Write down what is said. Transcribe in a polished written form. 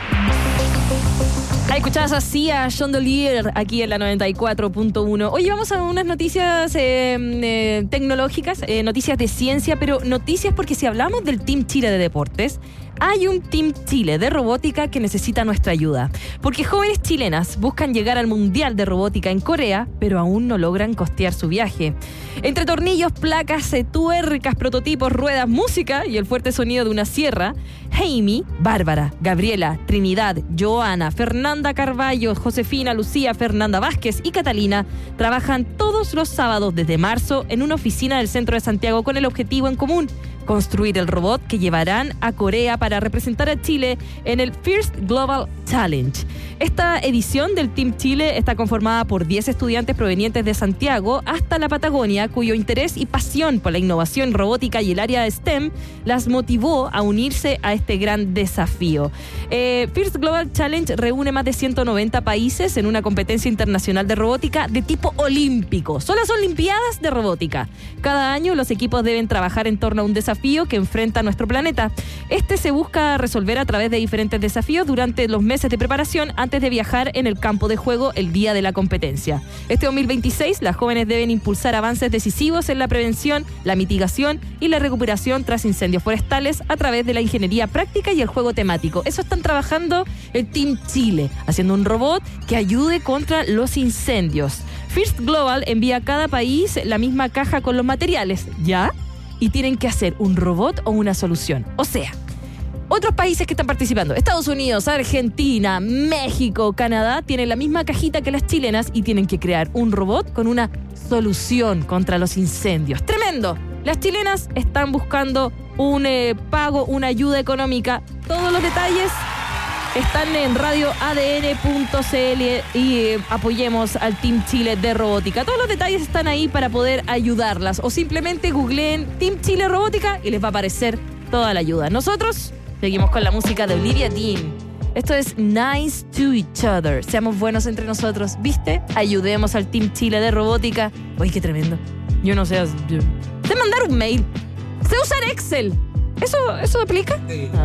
Escuchabas así a Chandelier aquí en la 94.1. Oye, vamos a unas noticias tecnológicas, noticias de ciencia, pero noticias porque si hablamos del Team Chile de deportes, hay un Team Chile de robótica que necesita nuestra ayuda. Porque jóvenes chilenas buscan llegar al Mundial de Robótica en Corea, pero aún no logran costear su viaje. Entre tornillos, placas, tuercas, prototipos, ruedas, música y el fuerte sonido de una sierra, Jaime, Bárbara, Gabriela, Trinidad, Joana, Fernanda Carballo, Josefina, Lucía, Fernanda Vázquez y Catalina trabajan todos los sábados desde marzo en una oficina del centro de Santiago con el objetivo en común: construir el robot que llevarán a Corea para representar a Chile en el First Global Challenge. Esta edición del Team Chile está conformada por 10 estudiantes provenientes de Santiago hasta la Patagonia, cuyo interés y pasión por la innovación robótica y el área de STEM las motivó a unirse a este gran desafío. First Global Challenge reúne más de 190 países en una competencia internacional de robótica de tipo olímpico. Son las Olimpiadas de Robótica. Cada año los equipos deben trabajar en torno a un desafío que enfrenta nuestro planeta. Este se busca resolver a través de diferentes desafíos durante los meses de preparación antes de viajar en el campo de juego el día de la competencia. Este 2026, las jóvenes deben impulsar avances decisivos en la prevención, la mitigación y la recuperación tras incendios forestales a través de la ingeniería práctica y el juego temático. Eso están trabajando el Team Chile, haciendo un robot que ayude contra los incendios. First Global envía a cada país la misma caja con los materiales, ¿ya? Y tienen que hacer un robot o una solución. O sea, otros países que están participando, Estados Unidos, Argentina, México, Canadá, tienen la misma cajita que las chilenas y tienen que crear un robot con una solución contra los incendios. ¡Tremendo! Las chilenas están buscando un pago, una ayuda económica. Todos los detalles están en radioadn.cl y apoyemos al Team Chile de Robótica. Todos los detalles están ahí para poder ayudarlas. O simplemente googleen Team Chile Robótica y les va a aparecer toda la ayuda. Nosotros seguimos con la música de Olivia Dean. Esto es Nice to Each Other. Seamos buenos entre nosotros, ¿viste? Ayudemos al Team Chile de Robótica. Uy, qué tremendo. Yo no sé. Sé mandar un mail. Sé usar Excel. ¿Eso aplica? Sí.